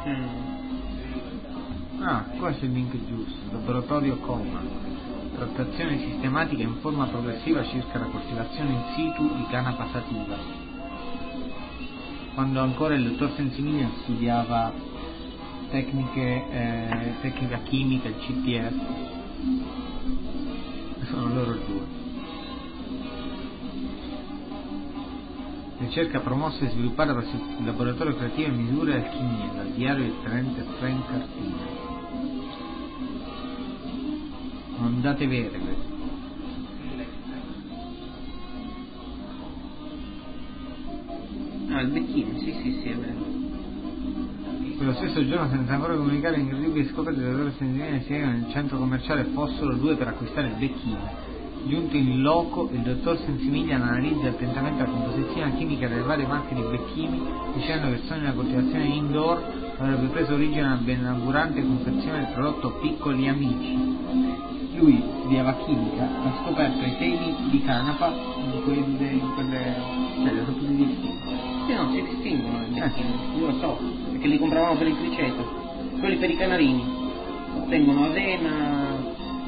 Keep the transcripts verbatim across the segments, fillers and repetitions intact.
Mm. Ah, questo è il link giusto. Laboratorio Coma. Trattazione sistematica in forma progressiva circa la coltivazione in situ di canapa sativa. Quando ancora il dottor Sensimiglia studiava tecniche, eh, tecnica chimica, il C T S. Sono loro due. Ricerca promossa e sviluppata presso il laboratorio creativo e misure alchimia, dal diario del tenente Frank Cartina. Non date vere queste. Ah, il becchino, sì sì sì, è vero. Quello stesso giorno, senza ancora comunicare l'incredibile scoperta del loro sentimenti, si recano nel centro commerciale Fossolo due per acquistare il becchino. Giunto in loco, il dottor Sensimiglia analizza attentamente la composizione chimica delle varie marche di becchini, dicendo che il sogno della coltivazione indoor avrebbe preso origine dalla benaugurante confezione del prodotto Piccoli Amici. Lui studiava chimica, ha scoperto i semi di canapa in quelle, in quelle cioè le sono tutti distinti. Sì, no, si distinguono i becchini, Eh. io lo so, perché li compravano per il criceto. Quelli per i canarini ottengono avena,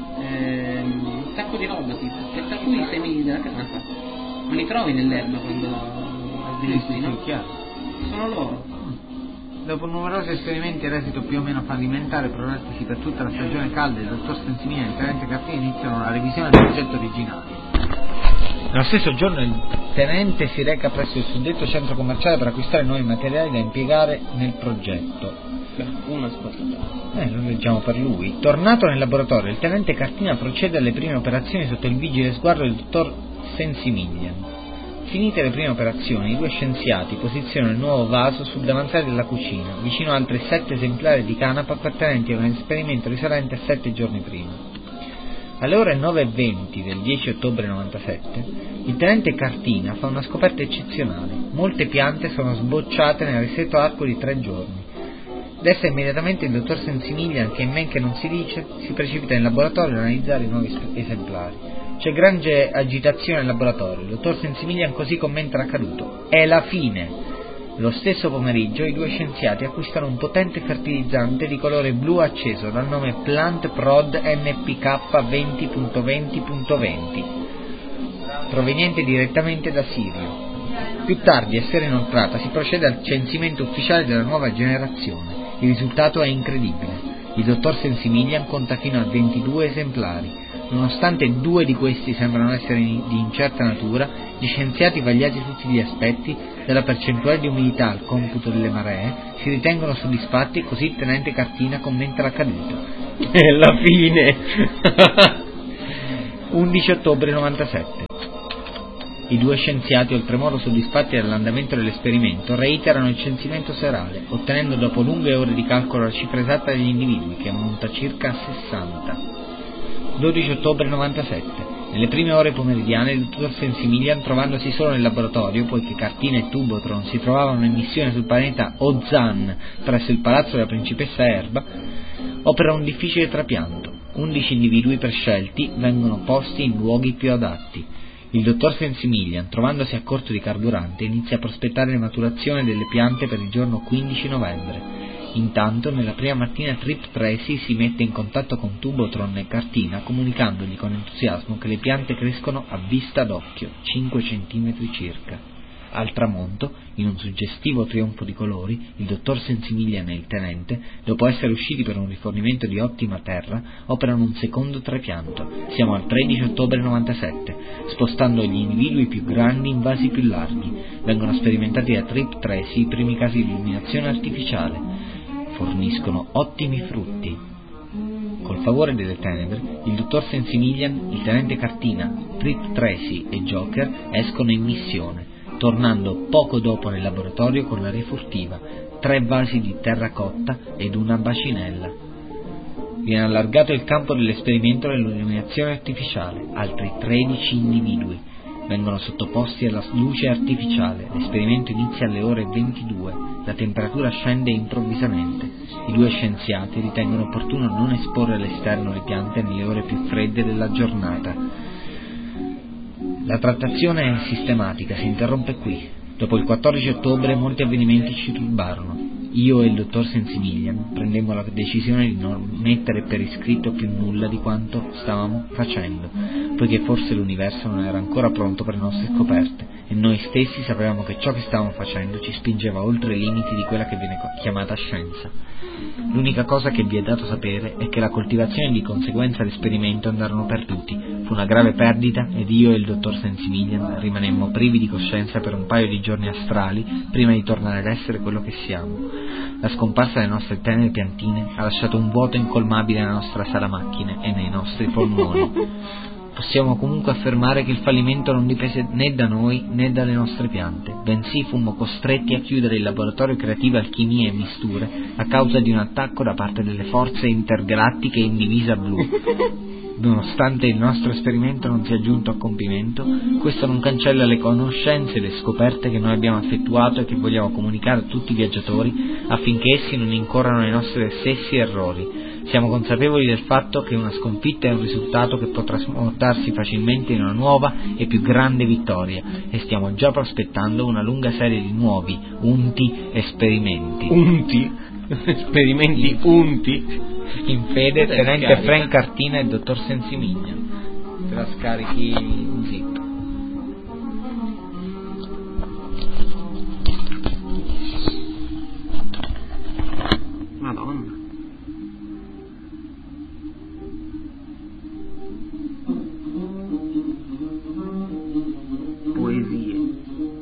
ehm, un sacco di roba, tipo, e tra cui i semi della canapa. Ma li trovi nell'erba quando avviene qui, no? Sì, chiaro. Sono loro. Dopo numerosi esperimenti a esito più o meno fallimentare prorettisi per tutta la stagione calda, il dottor Sensimiglia e il tenente Cartina iniziano la revisione del progetto originale. Nello stesso giorno il tenente si reca presso il suddetto centro commerciale per acquistare nuovi materiali da impiegare nel progetto. Una ascoltatore. Eh, lo leggiamo per lui. Tornato nel laboratorio, il tenente Cartina procede alle prime operazioni sotto il vigile sguardo del dottor Sensimiglia. Finite le prime operazioni, i due scienziati posizionano il nuovo vaso sul davanzale della cucina, vicino a altri sette esemplari di canapa appartenenti a un esperimento risalente a sette giorni prima. Alle ore nove e venti del dieci ottobre novantasette, il tenente Cartina fa una scoperta eccezionale. Molte piante sono sbocciate nel ristretto arco di tre giorni. Dessa immediatamente il dottor Sensimiglia, che in men che non si dice, si precipita in laboratorio ad analizzare i nuovi esemplari. C'è grande agitazione nel laboratorio. Il dottor Sensimiglia così commenta l'accaduto. È la fine! Lo stesso pomeriggio i due scienziati acquistano un potente fertilizzante di colore blu acceso dal nome Plant Prod N P K venti punto venti punto venti, proveniente direttamente da Sirio. Più tardi, a sera inoltrata, si procede al censimento ufficiale della nuova generazione. Il risultato è incredibile. Il dottor Sensimiglia conta fino a ventidue esemplari. Nonostante due di questi sembrano essere di incerta natura, gli scienziati, vagliati tutti gli aspetti, dalla percentuale di umidità al computo delle maree, si ritengono soddisfatti e così il tenente Cartina commenta l'accaduto. È la fine! undici ottobre novantasette. I due scienziati, oltremodo soddisfatti dall'andamento dell'esperimento, reiterano il censimento serale, ottenendo dopo lunghe ore di calcolo la cifra esatta degli individui, che ammonta circa a sessanta. dodici ottobre novantasette. Nelle prime ore pomeridiane il dottor Sensimiglia, trovandosi solo nel laboratorio, poiché Cartina e Tubotron si trovavano in missione sul pianeta Ozan presso il palazzo della principessa Erba, opera un difficile trapianto. Undici individui prescelti vengono posti in luoghi più adatti. Il dottor Sensimiglia, trovandosi a corto di carburante, inizia a prospettare la maturazione delle piante per il giorno quindici novembre. Intanto, nella prima mattina Trip Tracy si mette in contatto con Tubotron e Cartina, comunicandogli con entusiasmo che le piante crescono a vista d'occhio, cinque centimetri circa. Al tramonto, in un suggestivo trionfo di colori, il dottor Sensimiglia e il tenente, dopo essere usciti per un rifornimento di ottima terra, operano un secondo trapianto. Siamo al tredici ottobre novantasette, spostando gli individui più grandi in vasi più larghi. Vengono sperimentati da Trip Tracy i primi casi di illuminazione artificiale. Forniscono ottimi frutti. Col favore delle tenebre, il dottor Sensimiglia, il tenente Cartina, Trip Tracy e Joker escono in missione, tornando poco dopo nel laboratorio con la rifurtiva, tre vasi di terracotta ed una bacinella. Viene allargato il campo dell'esperimento dell'illuminazione artificiale, altri tredici individui vengono sottoposti alla luce artificiale. L'esperimento inizia alle ore ventidue, la temperatura scende improvvisamente. I due scienziati ritengono opportuno non esporre all'esterno le piante nelle ore più fredde della giornata. La trattazione sistematica si interrompe qui. Dopo il quattordici ottobre molti avvenimenti ci turbarono. io e il dottor Sensimilian prendemmo la decisione di non mettere per iscritto più nulla di quanto stavamo facendo, poiché forse l'universo non era ancora pronto per le nostre scoperte, e noi stessi sapevamo che ciò che stavamo facendo ci spingeva oltre i limiti di quella che viene chiamata scienza. L'unica cosa che vi è dato sapere è che la coltivazione e di conseguenza l'esperimento andarono perduti. Fu una grave perdita ed io e il dottor Sensimilian rimanemmo privi di coscienza per un paio di giorni astrali prima di tornare ad essere quello che siamo. La scomparsa delle nostre tenere piantine ha lasciato un vuoto incolmabile nella nostra sala macchine e nei nostri polmoni. Possiamo comunque affermare che il fallimento non dipese né da noi né dalle nostre piante, bensì fummo costretti a chiudere il laboratorio creativo alchimie e misture a causa di un attacco da parte delle forze intergalattiche in divisa blu. Nonostante il nostro esperimento non sia giunto a compimento, questo non cancella le conoscenze e le scoperte che noi abbiamo effettuato e che vogliamo comunicare a tutti i viaggiatori affinché essi non incorrano nei nostri stessi errori. Siamo consapevoli del fatto che una sconfitta è un risultato che può trasmutarsi facilmente in una nuova e più grande vittoria, e stiamo già prospettando una lunga serie di nuovi, unti esperimenti. Unti? Esperimenti unti? In fede, tenente Frank Cartina e il dottor Sensimiglia. Te la scarichi così.